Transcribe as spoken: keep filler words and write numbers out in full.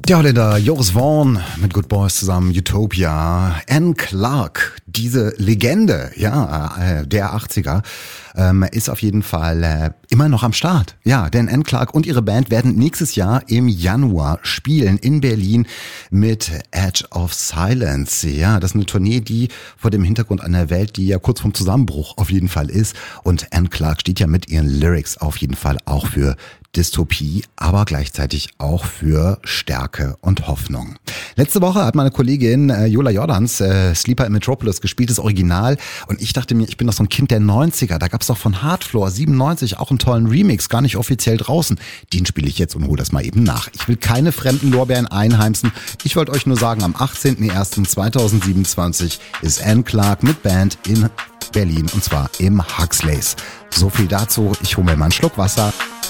Der Holländer Joris Voorn mit Good Boys zusammen, Utopia. Anne Clark, diese Legende, ja, äh, der achtziger, ähm, ist auf jeden Fall äh, immer noch am Start. Ja, denn Anne Clark und ihre Band werden nächstes Jahr im Januar spielen in Berlin mit Edge of Silence. Ja, das ist eine Tournee, die vor dem Hintergrund einer Welt, die ja kurz vorm Zusammenbruch auf jeden Fall ist. Und Anne Clark steht ja mit ihren Lyrics auf jeden Fall auch für Dystopie, aber gleichzeitig auch für Stärke und Hoffnung. Letzte Woche hat meine Kollegin äh, Jola Jordans äh, Sleeper in Metropolis gespielt, das Original. Und ich dachte mir, ich bin doch so ein Kind der neunziger. Da gab's doch von Hardfloor siebenundneunzig auch einen tollen Remix, gar nicht offiziell draußen. Den spiele ich jetzt und hole das mal eben nach. Ich will keine fremden Lorbeeren einheimsen. Ich wollte euch nur sagen, am achtzehnten ersten zweitausendsiebenundzwanzig ist Anne Clark mit Band in Berlin und zwar im Huxleys. So viel dazu. Ich hole mir mal einen Schluck Wasser.